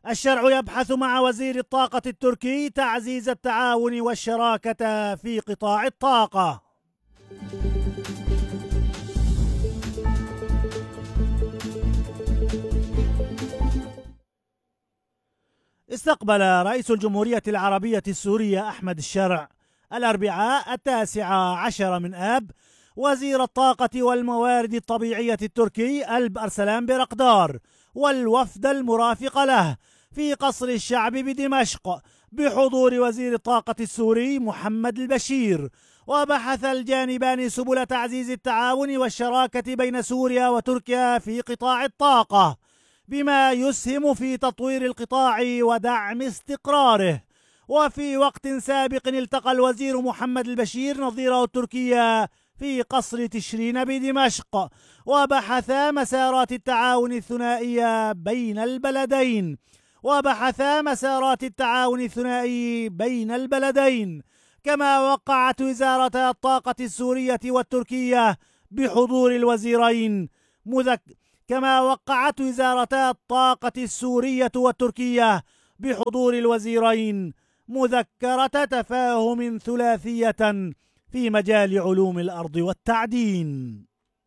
الشرع يبحث مع وزير الطاقة التركي تعزيز التعاون والشراكة في قطاع الطاقة. استقبل رئيس الجمهورية العربية السورية أحمد الشرع الأربعاء 19 من آب وزير الطاقة والموارد الطبيعية التركي ألب أرسلان بيرقدار والوفد المرافق له في قصر الشعب بدمشق بحضور وزير الطاقة السوري محمد البشير. وبحث الجانبان سبل تعزيز التعاون والشراكة بين سوريا وتركيا في قطاع الطاقة بما يسهم في تطوير القطاع ودعم استقراره. وفي وقت سابق التقى الوزير محمد البشير نظيره التركية في قصر تشرين بدمشق وبحثا مسارات التعاون الثنائية بين البلدين كما وقعت وزارتا الطاقة السورية والتركية بحضور الوزيرين مذكرة تفاهم ثلاثية في مجال علوم الأرض والتعدين.